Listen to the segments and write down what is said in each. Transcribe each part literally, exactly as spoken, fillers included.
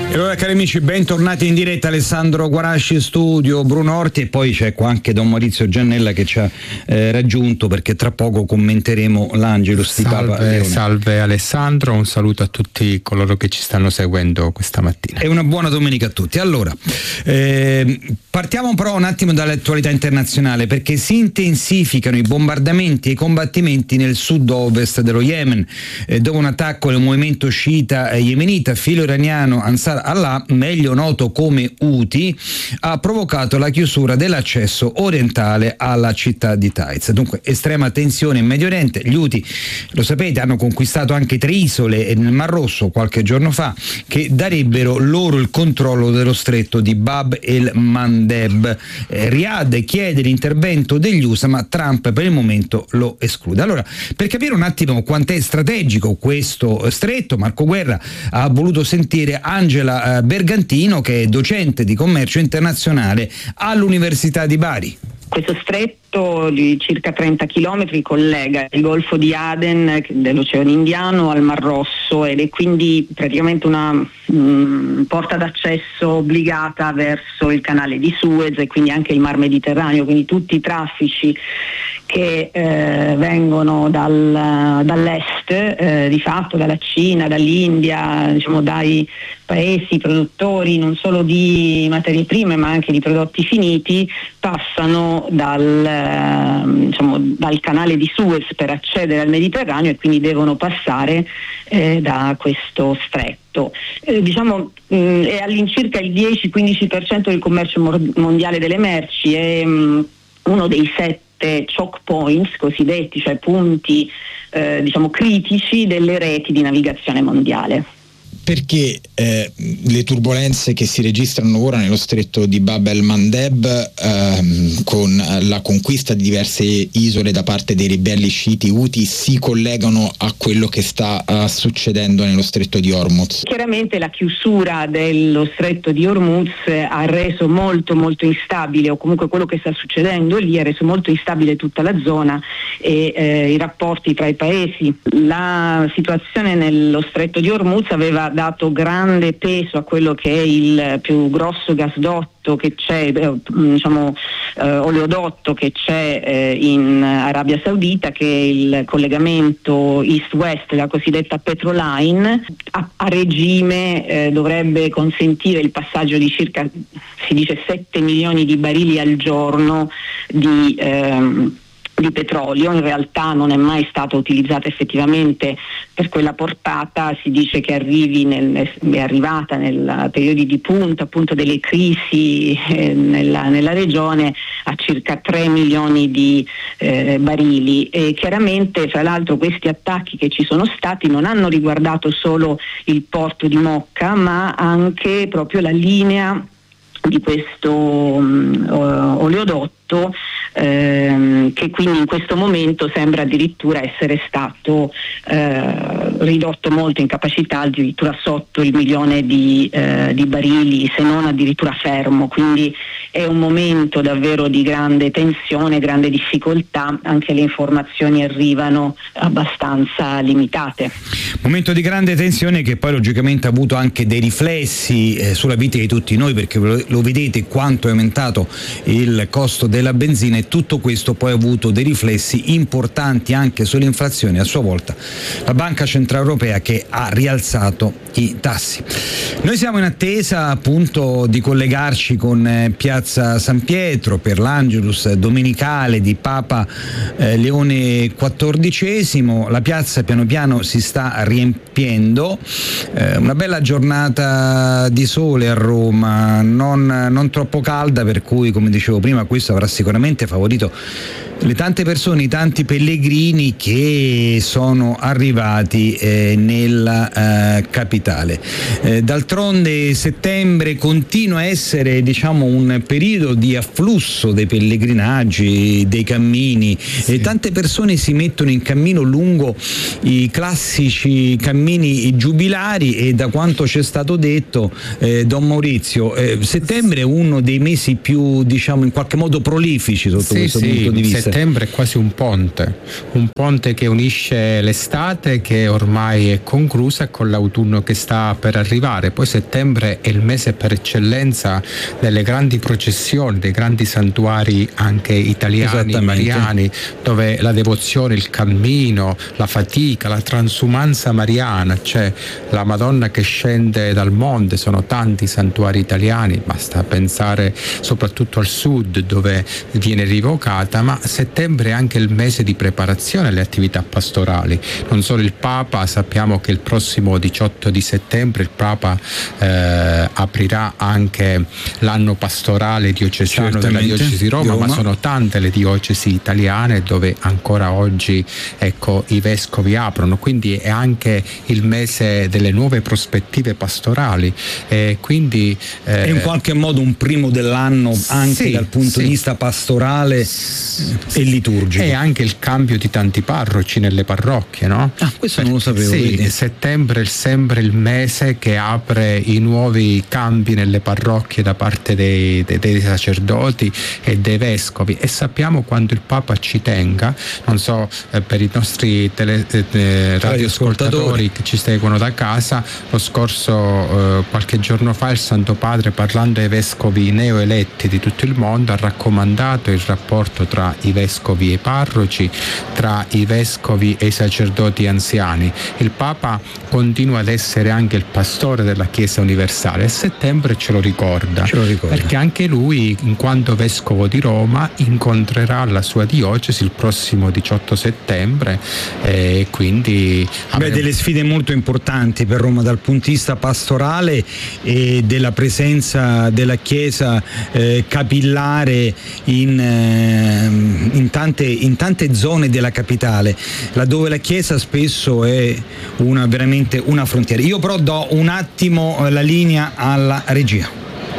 E allora, cari amici, bentornati in diretta. Alessandro Guarasci studio, Bruno Orti, e poi c'è qua anche Don Maurizio Giannella che ci ha eh, raggiunto, perché tra poco commenteremo l'Angelus di Papa Leone. Salve Alessandro, un saluto a tutti coloro che ci stanno seguendo questa mattina. E una buona domenica a tutti. Allora, eh, partiamo però un attimo dall'attualità internazionale, perché si intensificano i bombardamenti e i combattimenti nel sud-ovest dello Yemen, eh, dopo un attacco del movimento sciita yemenita filo iraniano Ansar Allah, meglio noto come Houthi, ha provocato la chiusura dell'accesso orientale alla città di Taiz. Dunque estrema tensione in Medio Oriente. Gli Houthi, lo sapete, hanno conquistato anche tre isole nel Mar Rosso qualche giorno fa, che darebbero loro il controllo dello stretto di Bab el-Mandeb. eh, Riyadh chiede l'intervento degli U S A, ma Trump per il momento lo esclude. Allora, per capire un attimo quant'è strategico questo stretto, Marco Guerra ha voluto sentire Angela Bergantino, che è docente di commercio internazionale all'Università di Bari. Questo stretto di circa trenta chilometri collega il Golfo di Aden dell'Oceano Indiano al Mar Rosso, ed è quindi praticamente una mh, porta d'accesso obbligata verso il canale di Suez e quindi anche il Mar Mediterraneo, quindi tutti i traffici che eh, vengono dal, dall'est, eh, di fatto dalla Cina, dall'India, diciamo dai paesi produttori non solo di materie prime ma anche di prodotti finiti, passano dal, eh, diciamo, dal canale di Suez per accedere al Mediterraneo, e quindi devono passare eh, da questo stretto. Eh, diciamo mh, è all'incirca il dieci quindici per cento del commercio mor- mondiale delle merci, è mh, uno dei sette choke points cosiddetti, cioè punti eh, diciamo critici delle reti di navigazione mondiale. Perché eh, le turbulenze che si registrano ora nello stretto di Bab el-Mandeb, ehm, con la conquista di diverse isole da parte dei ribelli sciiti Houthi, si collegano a quello che sta uh, succedendo nello stretto di Hormuz? Chiaramente la chiusura dello stretto di Hormuz ha reso molto molto instabile, o comunque quello che sta succedendo lì ha reso molto instabile tutta la zona e eh, i rapporti tra i paesi. La situazione nello stretto di Hormuz aveva dato grande peso a quello che è il più grosso gasdotto che c'è, eh, diciamo eh, oleodotto che c'è eh, in Arabia Saudita, che è il collegamento east-west, la cosiddetta Petroline. A, a regime eh, dovrebbe consentire il passaggio di circa, si dice, sette milioni di barili al giorno di ehm, di petrolio. In realtà non è mai stata utilizzata effettivamente per quella portata, si dice che arrivi nel, è arrivata nel periodi di punta appunto delle crisi eh, nella, nella regione a circa tre milioni di eh, barili, e chiaramente fra l'altro questi attacchi che ci sono stati non hanno riguardato solo il porto di Mocca, ma anche proprio la linea di questo um, oleodotto, ehm, che quindi in questo momento sembra addirittura essere stato eh, ridotto molto in capacità, addirittura sotto il milione di, eh, di barili, se non addirittura fermo. Quindi è un momento davvero di grande tensione, grande difficoltà, anche le informazioni arrivano abbastanza limitate. Momento di grande tensione che poi logicamente ha avuto anche dei riflessi eh, sulla vita di tutti noi, perché lo, lo vedete quanto è aumentato il costo della benzina, e tutto questo poi ha avuto dei riflessi importanti anche sull'inflazione. A sua volta la Banca Centrale Europea che ha rialzato i tassi. Noi siamo in attesa appunto di collegarci con eh, Piazza San Pietro per l'Angelus domenicale di Papa eh, Leone quattordicesimo. La piazza piano piano si sta riempiendo, eh, una bella giornata di sole a Roma, non, non troppo calda, per cui, come dicevo prima, questo avrà sicuramente favorito le tante persone, i tanti pellegrini che sono arrivati eh, nella eh, capitale. Eh, d'altronde settembre continua a essere, diciamo, un periodo di afflusso dei pellegrinaggi, dei cammini, sì. E tante persone si mettono in cammino lungo i classici cammini giubilari, e da quanto ci è stato detto, eh, Don Maurizio, eh, settembre è uno dei mesi più, diciamo, in qualche modo prolifici sotto sì, questo sì, punto di vista. Settembre è quasi un ponte, un ponte che unisce l'estate che ormai è conclusa con l'autunno che sta per arrivare. Poi settembre è il mese per eccellenza delle grandi processioni, dei grandi santuari anche italiani, mariani, dove la devozione, il cammino, la fatica, la transumanza mariana, cioè la Madonna che scende dal monte. Sono tanti santuari italiani, basta pensare soprattutto al sud dove viene rivocata, ma settembre è anche il mese di preparazione alle attività pastorali. Non solo il Papa, sappiamo che il prossimo diciotto di settembre il Papa eh, aprirà anche l'anno pastorale diocesano della diocesi di Roma, Roma, ma sono tante le diocesi italiane dove ancora oggi, ecco, i vescovi aprono, quindi è anche il mese delle nuove prospettive pastorali, e quindi eh, è in qualche modo un primo dell'anno anche sì, dal punto sì. di vista pastorale sì. e liturgico. E anche il cambio di tanti parroci nelle parrocchie, no? Ah, questo non lo sapevo. Sì, vedi? settembre è sempre il mese che apre i nuovi cambi nelle parrocchie da parte dei, dei, dei sacerdoti e dei vescovi, e sappiamo quanto il Papa ci tenga. Non so, eh, per i nostri tele, eh, radioascoltatori che ci seguono da casa, lo scorso eh, qualche giorno fa il Santo Padre, parlando ai vescovi neoeletti di tutto il mondo, ha raccomandato il rapporto tra i vescovi e i parroci, tra i vescovi e i sacerdoti anziani. Il Papa continua ad essere anche il pastore della Chiesa universale, e settembre ce lo ricorda, ce lo ricorda. Perché anche lui, in quanto vescovo di Roma, incontrerà la sua diocesi il prossimo diciotto settembre, e quindi Beh, delle sfide molto importanti per Roma dal punto di vista pastorale e della presenza della Chiesa eh, capillare in, eh, in, tante, in tante zone della capitale, laddove la Chiesa spesso è una, veramente una frontiera. Io però do un attimo la linea alla regia.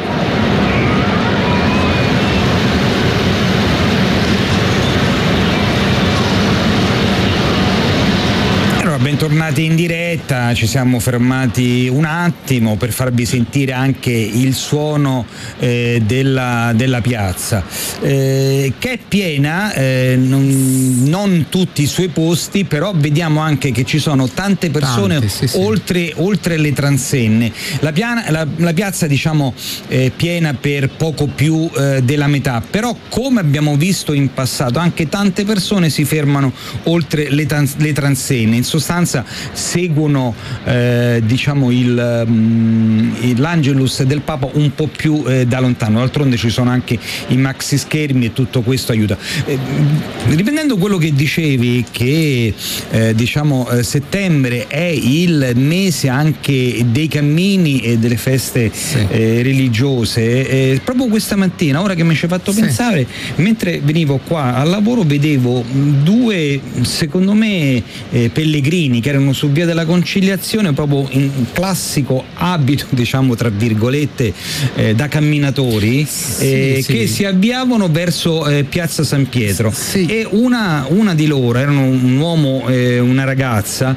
Bentornati in diretta, ci siamo fermati un attimo per farvi sentire anche il suono eh, della, della piazza, eh, che è piena, eh, non, non tutti i suoi posti, però vediamo anche che ci sono tante persone Tante, sì, sì. Oltre, oltre le transenne. La, piana, la, la piazza, diciamo, è piena per poco più eh, della metà, però come abbiamo visto in passato anche tante persone si fermano oltre le, trans, le transenne, in sostanza seguono eh, diciamo il, um, l'Angelus del Papa un po' più eh, da lontano. D'altronde ci sono anche i maxi schermi e tutto questo aiuta. Eh, riprendendo quello che dicevi, che eh, diciamo eh, settembre è il mese anche dei cammini e delle feste sì. eh, religiose, eh, proprio questa mattina, ora che mi ci hai fatto sì. pensare, mentre venivo qua al lavoro vedevo due, secondo me, eh, pellegrini che erano su via della Conciliazione, proprio in classico abito, diciamo tra virgolette, eh, da camminatori, sì, eh, sì. che si avviavano verso eh, piazza San Pietro, sì. e una, una di loro, erano un uomo e eh, una ragazza,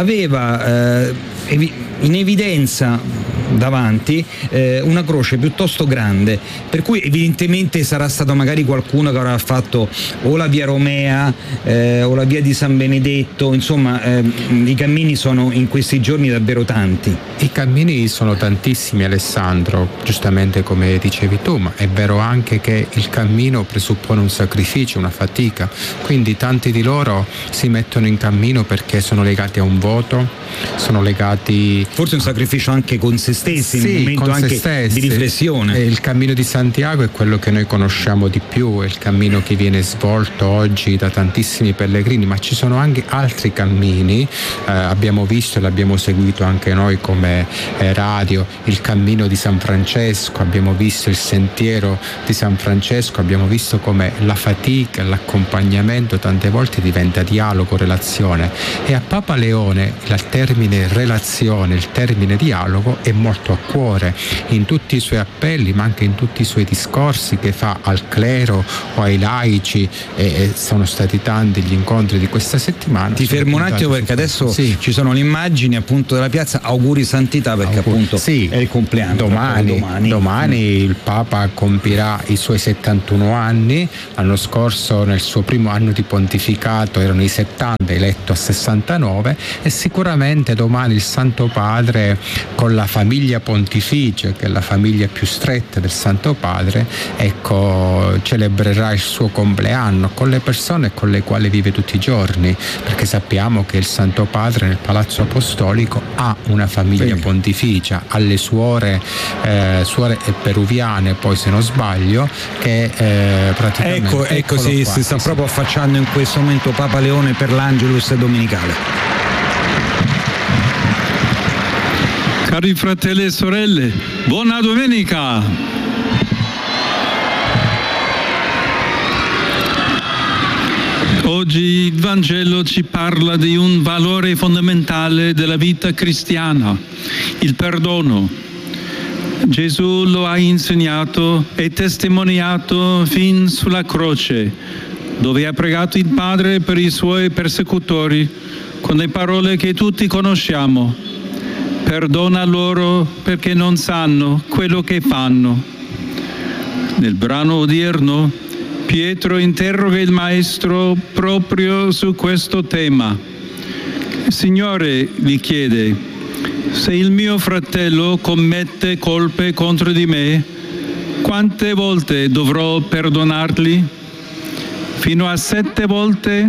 aveva eh, evi- in evidenza davanti eh, una croce piuttosto grande, per cui evidentemente sarà stato magari qualcuno che avrà fatto o la via Romea eh, o la via di San Benedetto, insomma eh, i cammini sono in questi giorni davvero tanti. I cammini sono tantissimi, Alessandro, giustamente come dicevi tu, ma è vero anche che il cammino presuppone un sacrificio, una fatica, quindi tanti di loro si mettono in cammino perché sono legati a un voto, sono legati forse un sacrificio anche con se stessi, sì, in un momento anche stessi. di riflessione. Il cammino di Santiago è quello che noi conosciamo di più, è il cammino che viene svolto oggi da tantissimi pellegrini, ma ci sono anche altri cammini, eh, abbiamo visto e l'abbiamo seguito anche noi come eh, radio, il cammino di San Francesco, abbiamo visto il sentiero di San Francesco, abbiamo visto come la fatica, l'accompagnamento tante volte diventa dialogo, relazione, e a Papa Leone il termine relazione, il termine dialogo è molto molto a cuore in tutti i suoi appelli, ma anche in tutti i suoi discorsi che fa al clero o ai laici, e, e sono stati tanti gli incontri di questa settimana. Ti fermo un attimo perché adesso sì. ci sono le immagini appunto della piazza. Auguri santità, perché auguri. appunto sì. è il compleanno. Domani, domani. domani mm. il Papa compirà i suoi settantuno anni. L'anno scorso, nel suo primo anno di pontificato, erano i settanta, eletto a sessantanove, e sicuramente domani il Santo Padre, con la famiglia pontificia, che è la famiglia più stretta del Santo Padre, ecco, celebrerà il suo compleanno con le persone con le quali vive tutti i giorni, perché sappiamo che il Santo Padre nel Palazzo Apostolico ha una famiglia sì. pontificia, ha le suore, eh, suore peruviane, poi se non sbaglio, che eh, praticamente ecco, ecco si, qua, si sta sì, proprio sì. affacciando in questo momento Papa Leone per l'Angelus domenicale. Cari fratelli e sorelle, buona domenica! Oggi il Vangelo ci parla di un valore fondamentale della vita cristiana, il perdono. Gesù lo ha insegnato e testimoniato fin sulla croce, dove ha pregato il Padre per i suoi persecutori con le parole che tutti conosciamo: perdona loro perché non sanno quello che fanno. Nel brano odierno Pietro interroga il Maestro proprio su questo tema. Signore, gli chiede, se il mio fratello commette colpe contro di me, quante volte dovrò perdonargli? Fino a sette volte?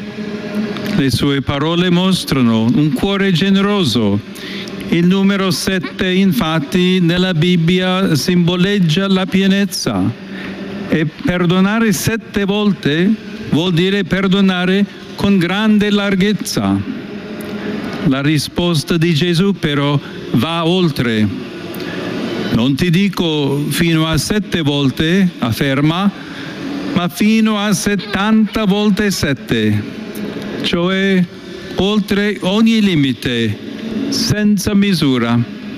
Le sue parole mostrano un cuore generoso. Il numero sette, infatti, nella Bibbia simboleggia la pienezza. E perdonare sette volte vuol dire perdonare con grande larghezza. La risposta di Gesù però va oltre. Non ti dico fino a sette volte, afferma, ma fino a settanta volte sette, cioè oltre ogni limite, senza misura.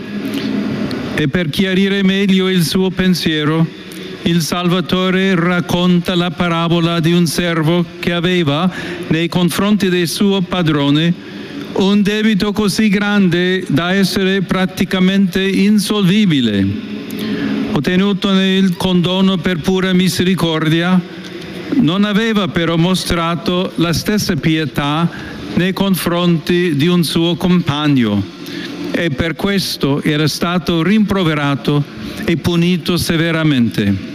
E per chiarire meglio il suo pensiero, il Salvatore racconta la parabola di un servo che aveva nei confronti del suo padrone un debito così grande da essere praticamente insolvibile. Ottenutone il condono per pura misericordia, non aveva però mostrato la stessa pietà nei confronti di un suo compagno, e per questo era stato rimproverato e punito severamente.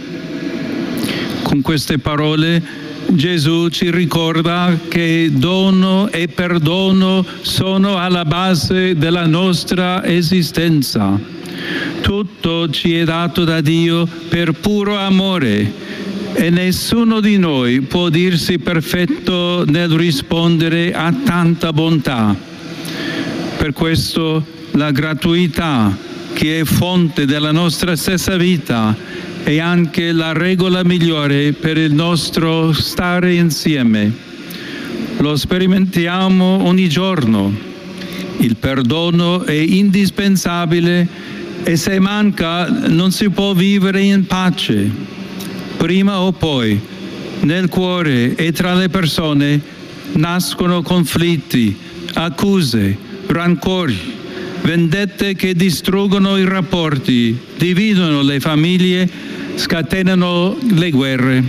Con queste parole Gesù ci ricorda che dono e perdono sono alla base della nostra esistenza. Tutto ci è dato da Dio per puro amore e nessuno di noi può dirsi perfetto nel rispondere a tanta bontà. Per questo la gratuità, che è fonte della nostra stessa vita, è anche la regola migliore per il nostro stare insieme. Lo sperimentiamo ogni giorno. Il perdono è indispensabile e se manca non si può vivere in pace. Prima o poi, nel cuore e tra le persone, nascono conflitti, accuse, rancori, vendette che distruggono i rapporti, dividono le famiglie, scatenano le guerre.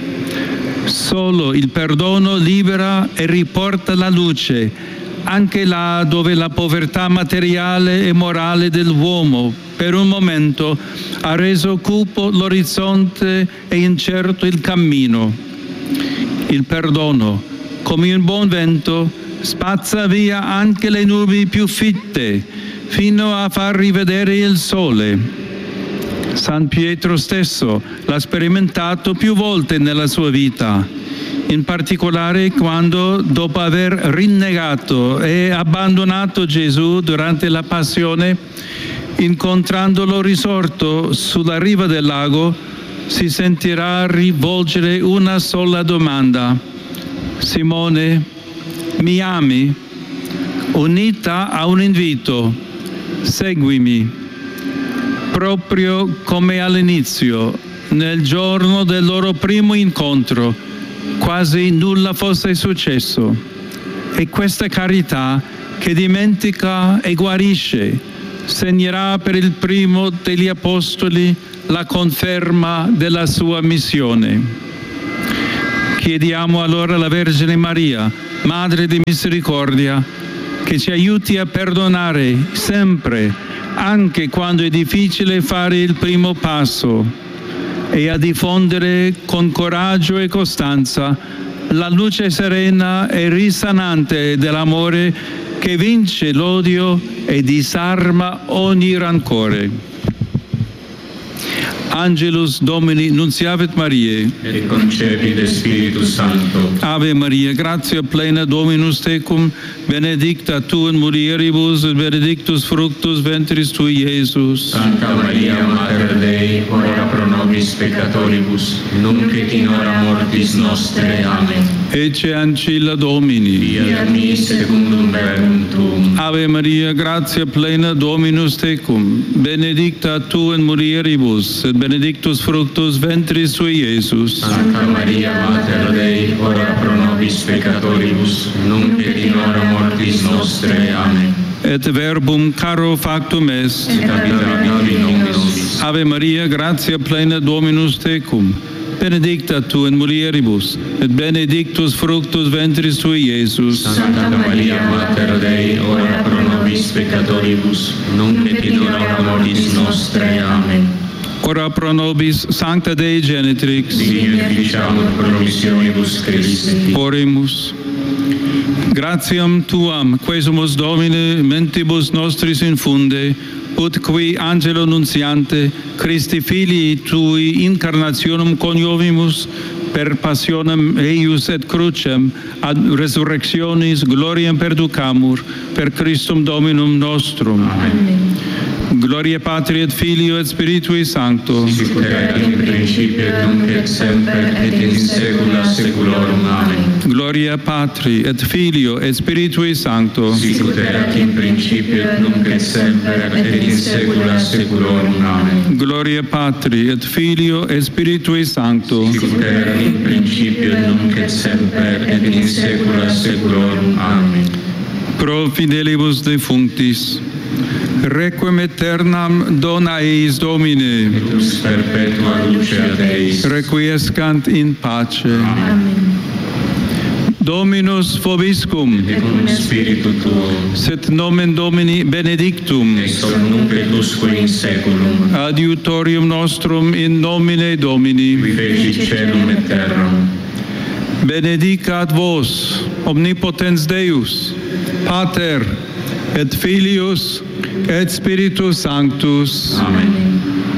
Solo il perdono libera e riporta la luce, anche là dove la povertà materiale e morale dell'uomo per un momento ha reso cupo l'orizzonte e incerto il cammino. Il perdono, come un buon vento, spazza via anche le nubi più fitte, fino a far rivedere il sole. San Pietro stesso l'ha sperimentato più volte nella sua vita, in particolare quando, dopo aver rinnegato e abbandonato Gesù durante la Passione, incontrandolo risorto sulla riva del lago, si sentirà rivolgere una sola domanda: Simone, mi ami? Unita a un invito: seguimi. proprio come all'inizio, nel giorno del loro primo incontro, quasi nulla fosse successo. E questa carità che dimentica e guarisce segnerà per il primo degli apostoli la conferma della sua missione. Chiediamo allora alla Vergine Maria, Madre di Misericordia, che ci aiuti a perdonare sempre, anche quando è difficile fare il primo passo, e a diffondere con coraggio e costanza la luce serena e risanante dell'amore che vince l'odio e disarma ogni rancore. Angelus Domini nunciavit Mariae, et concepit Spiritus Sancto. Ave Maria, gratia plena Dominus tecum, benedicta tu in mulieribus, et benedictus fructus ventris tui, Iesus. Santa Maria, Mater Dei, ora pro nobis peccatoribus, nunc et in hora mortis nostre. Amen. Ecce ancilla Domini. Fiat mi secundum verbum tuum. Ave Maria, gratia plena Dominus tecum, benedicta tu in mulieribus, et benedictus fructus ventris tui, Iesus. Santa Maria, Mater Dei, ora pro nobis peccatoribus, nunc et in hora mortis nostre. Amen. Et verbum caro factum est. Et habitavit in nobis. Ave Maria, gratia plena Dominus tecum, benedicta tu in mulieribus, et benedictus fructus ventris tui, Iesus. Santa Maria, Mater Dei, ora pro nobis peccatoribus, nunc et in hora mortis nostre. Amen. Ora pro nobis Sancta Dei Genitrix. Digne ficiamur promissionibus Christi. Oremus. Gratiam tuam, quesumus Domine, mentibus nostris infunde, ut qui angelo nunciante, Christi filii tui incarnationem coniovimus, per passionem eius et crucem, ad resurrectionis gloriam perducamur, per Christum Dominum nostrum. Amen. Gloria Patri et Filio et Spiritui Sancto. Sic ut in principio et nunc et semper et in saecula saeculorum. Amen. Gloria Patri et Filio et Spiritui Sancto. Sic ut in principio et nunc et semper et in saecula saeculorum. Amen. Gloria Patri et Filio et Spiritui Sancto. Sic ut in principio et nunc et semper et in saecula saeculorum. Amen. Pro fidelibus defunctis, requiem aeternam dona eis Domine, Et us perpetua luce Deis. requiescant in pace. Amen. Dominus vobiscum, Et cum spiritu tuo, sit nomen Domini benedictum, ex hoc nunc et usque in saeculum, adiutorium nostrum in nomine Domini. qui fecit caelum et terram. Benedicat vos, omnipotens Deus, Pater, et Filius, et Spiritus Sanctus. Amen.